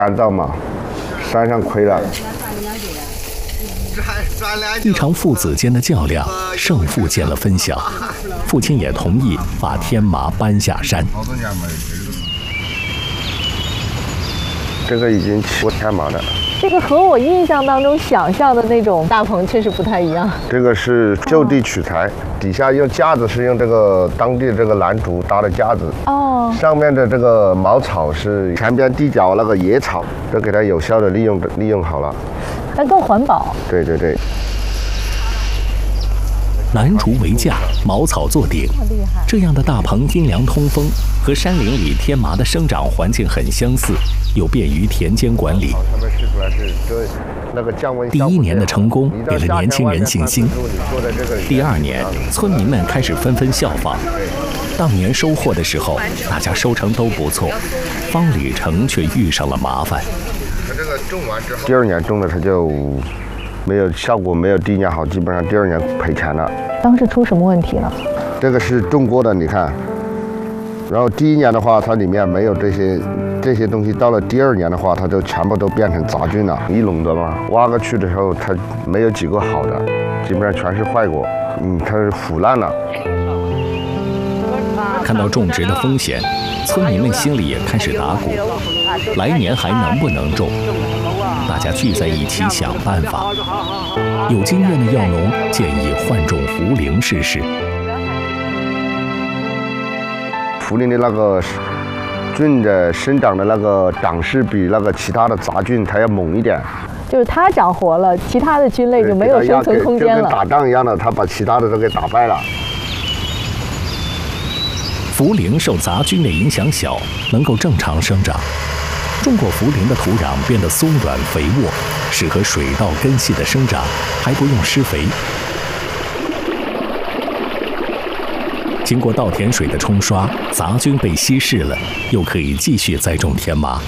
干燥嘛，山上亏了。 一场父子间的较量，胜负见了分晓。父亲也同意把天麻搬下山。 这个已经起过天麻的。 这个和我印象当中想象的那种大棚确实不太一样。 这个是就地取材，底下用架子是用这个当地这个蓝竹搭的架子。哦。上面的这个茅草是前边地角那个野草，都给它有效的利用好了。 但更环保。 对对对。 蓝竹为架，茅草做顶，这样的大棚阴凉通风，和山林里天麻的生长环境很相似，又便于田间管理。第一年的成功给了年轻人信心。第二年，村民们开始纷纷效仿。当年收获的时候，大家收成都不错，方里程却遇上了麻烦。 第二年种的它就没有效果，没有第一年好，基本上第二年赔钱了。 当时出什么问题了？ 这个是种过的，你看。然后第一年的话，它里面没有这些东西，到了第二年的话，它就全部都变成杂菌了。一垄的嘛，挖过去的时候，它没有几个好的，基本上全是坏过，它是腐烂了。 看到种植的风险，村民们心里也开始打鼓，来年还能不能种？大家聚在一起想办法。有经验的药农建议换种茯苓试试。 茯苓的那个菌的生长的那个长势比那个其他的杂菌它要猛一点。 就是它长活了，其他的菌类就没有生存空间了。 就跟打仗一样的，它把其他的都给打败了。 茯苓受杂菌的影响小，能够正常生长。种过茯苓的土壤变得松软肥沃，适合水稻根系的生长，还不用施肥。经过稻田水的冲刷，杂菌被稀释了，又可以继续栽种天麻。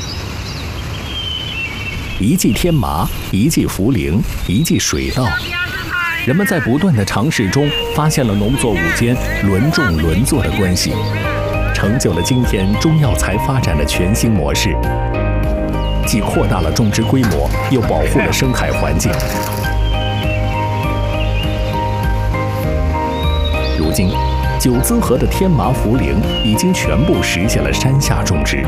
一季天麻，一季茯苓，一季水稻。人们在不断的尝试中，发现了农作物间轮种轮作的关系，成就了今天中药材发展的全新模式，既扩大了种植规模，又保护了生态环境。如今，九资河的天麻、茯苓已经全部实现了山下种植。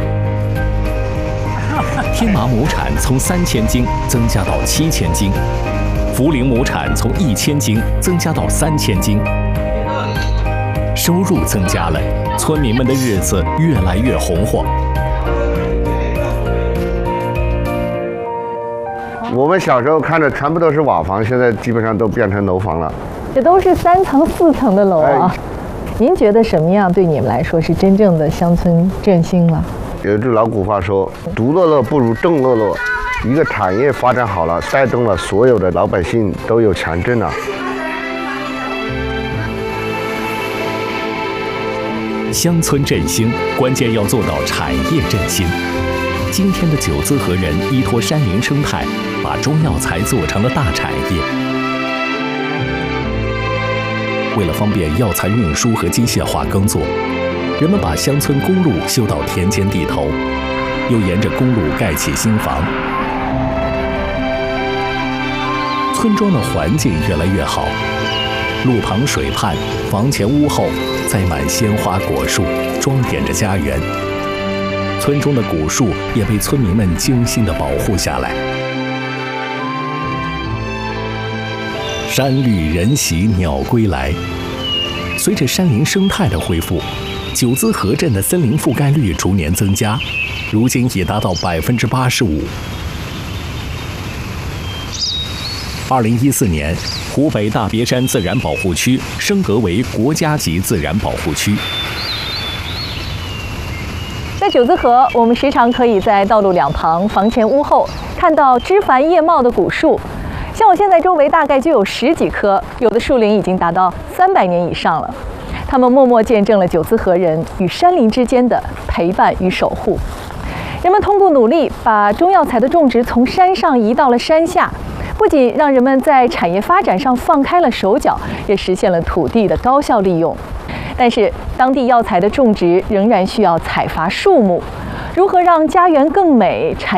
天麻亩产从3000斤增加到7000斤，茯苓亩产从1000斤增加到3000斤。收入增加了，村民们的日子越来越红火。 我们小时候看的全部都是瓦房，现在基本上都变成楼房了。 这都是3层、4层的楼啊！您觉得什么样对你们来说是真正的乡村振兴了？ 有一句老古话说：“独乐乐不如众乐乐。”一个产业发展好了，带动了所有的老百姓都有钱挣了。 乡村振兴，关键要做到产业振兴。今天的九资河人依托山林生态，把中药材做成了大产业。为了方便药材运输和机械化耕作，人们把乡村公路修到田间地头，又沿着公路盖起新房。村庄的环境越来越好，路旁水畔、房前屋后栽满鲜花果树，装点着家园。村中的古树也被村民们精心地保护下来。山绿人稀鸟归来，随着山林生态的恢复，九资河镇的森林覆盖率逐年增加，如今已达到85%。2014年，湖北大别山自然保护区升格为国家级自然保护区。 在九资河，我们时常可以在道路两旁、房前屋后看到枝繁叶茂的古树。像我现在周围大概就有10几棵，有的树龄已经达到300年以上了。它们默默见证了九资河人与山林之间的陪伴与守护。人们通过努力，把中药材的种植从山上移到了山下。不仅让人们在产业发展上放开了手脚，也实现了土地的高效利用。但是，当地药材的种植仍然需要采伐树木，如何让家园更美，产